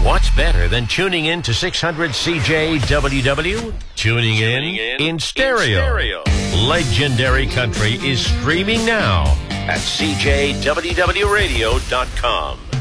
What's better than tuning in to 600 CJWW? Tuning in stereo. Legendary Country is streaming now at CJWWRadio.com.